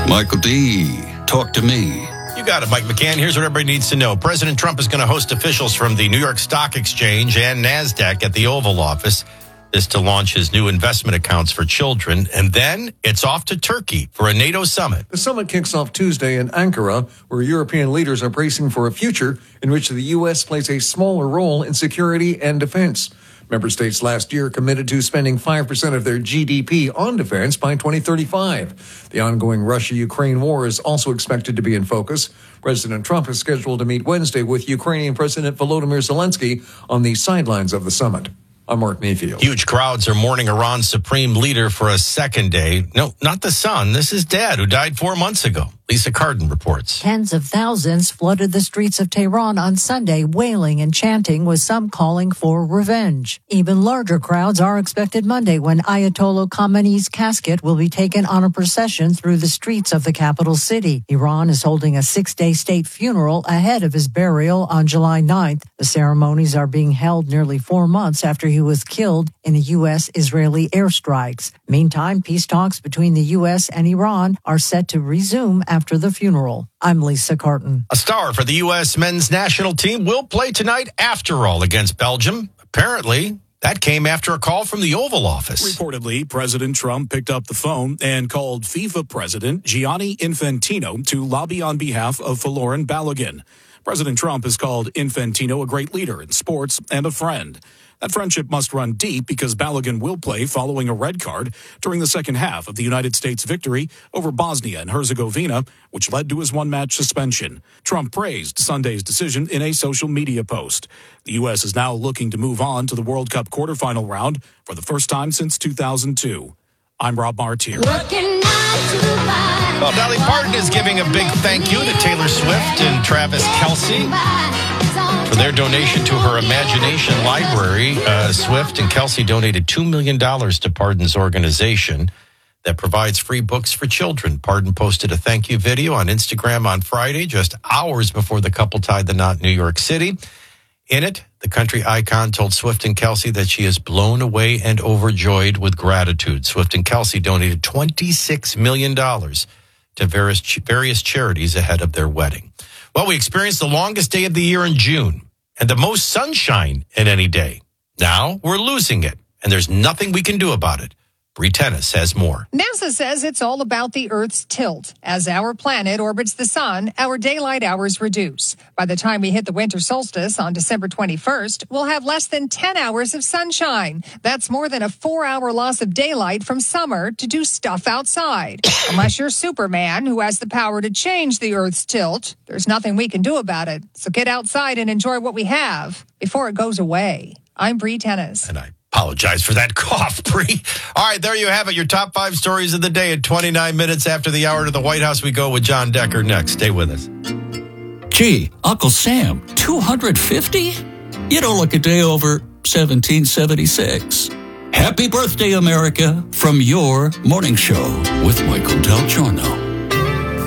Michael D., talk to me. You got it, Mike McCann. Here's what everybody needs to know. President Trump is going to host officials from the New York Stock Exchange and NASDAQ at the Oval Office. This to launch his new investment accounts for children. And then it's off to Turkey for a NATO summit. The summit kicks off Tuesday in Ankara, where European leaders are bracing for a future in which the U.S. plays a smaller role in security and defense. Member states last year committed to spending 5% of their GDP on defense by 2035. The ongoing Russia-Ukraine war is also expected to be in focus. President Trump is scheduled to meet Wednesday with Ukrainian President Volodymyr Zelensky on the sidelines of the summit. I'm Mark Mayfield. Huge crowds are mourning Iran's supreme leader for a second day. No, not the son. This is dad, who died 4 months ago. Lisa Cardin reports. Tens of thousands flooded the streets of Tehran on Sunday, wailing and chanting, with some calling for revenge. Even larger crowds are expected Monday when Ayatollah Khamenei's casket will be taken on a procession through the streets of the capital city. Iran is holding a 6-day state funeral ahead of his burial on July 9th. The ceremonies are being held nearly 4 months after he was killed in U.S.-Israeli airstrikes. Meantime, peace talks between the U.S. and Iran are set to resume after the funeral. I'm Lisa Carton. A star for the U.S. men's national team will play tonight after all against Belgium. Apparently, that came after a call from the Oval Office. Reportedly, President Trump picked up the phone and called FIFA President Gianni Infantino to lobby on behalf of Folarin Balogun. President Trump has called Infantino a great leader in sports and a friend. That friendship must run deep because Balogun will play following a red card during the second half of the United States' victory over Bosnia and Herzegovina, which led to his one-match suspension. Trump praised Sunday's decision in a social media post. The U.S. is now looking to move on to the World Cup quarterfinal round for the first time since 2002. I'm Rob Martier. Well, Dolly Parton is giving a big thank you to Taylor Swift and Travis Kelce for their donation to her Imagination Library. Swift and Kelce donated $2 million to Parton's organization that provides free books for children. Parton posted a thank you video on Instagram on Friday, just hours before the couple tied the knot in New York City. In it, the country icon told Swift and Kelce that she is blown away and overjoyed with gratitude. Swift and Kelce donated $26 million to various charities ahead of their wedding. Well, we experienced the longest day of the year in June and the most sunshine in any day. Now we're losing it, and there's nothing we can do about it. Bree Tennis has more. NASA says it's all about the Earth's tilt. As our planet orbits the sun, our daylight hours reduce. By the time we hit the winter solstice on December 21st, we'll have less than 10 hours of sunshine. That's more than a 4-hour loss of daylight from summer to do stuff outside. Unless you're Superman, who has the power to change the Earth's tilt, there's nothing we can do about it. So get outside and enjoy what we have before it goes away. I'm Bree Tennis. And I apologize for that cough, Bree. All right, there you have it. Your top 5 stories of the day at 29 minutes after the hour to the White House. We go with John Decker next. Stay with us. Gee, Uncle Sam, 250? You don't look a day over 1776. Happy birthday, America, from your morning show with Michael Del Giorno.